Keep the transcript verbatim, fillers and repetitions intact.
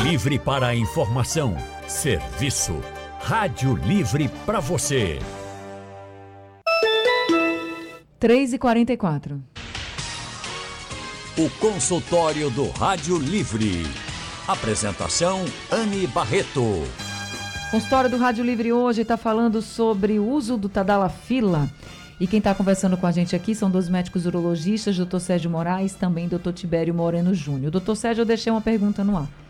livre para a informação, serviço. Rádio Livre para você. três e quarenta e quatro. O consultório do Rádio Livre. Apresentação Anne Barreto. O consultório do Rádio Livre hoje está falando sobre o uso do Tadalafila. E quem está conversando com a gente aqui são dois médicos urologistas, doutor Sérgio Moraes, também doutor Tibério Moreno Júnior. Doutor Sérgio, eu deixei uma pergunta no ar.